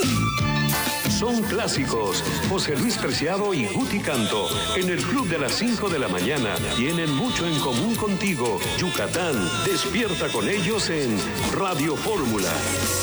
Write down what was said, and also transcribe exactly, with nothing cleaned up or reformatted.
Son clásicos. José Luis Preciado y Guti Canto, en el Club de las cinco de la mañana, tienen mucho en común contigo. Yucatán, despierta con ellos en Radio Fórmula.